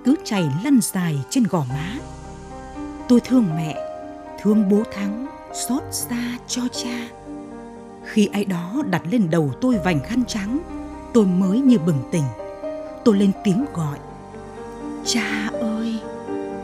cứ chảy lăn dài trên gò má. Tôi thương mẹ, thương bố Thắng, xót xa cho cha. Khi ai đó đặt lên đầu tôi vành khăn trắng, tôi mới như bừng tỉnh. Tôi lên tiếng gọi: Cha ơi!